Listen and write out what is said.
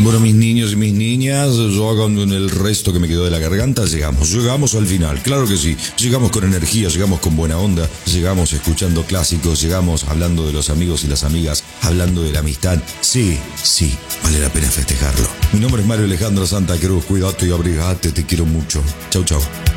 Bueno, mis niños y mis niñas, yo con el resto que me quedó de la garganta, llegamos al final, claro que sí, llegamos con energía, llegamos con buena onda, llegamos escuchando clásicos, llegamos hablando de los amigos y las amigas, hablando de la amistad, sí, vale la pena festejarlo. Mi nombre es Mario Alejandro Santa Cruz, cuídate y abrigate, te quiero mucho, chau chau.